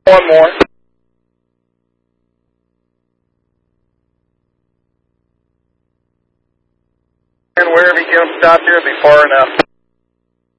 One more. And wherever he comes stop here, it'll be far enough.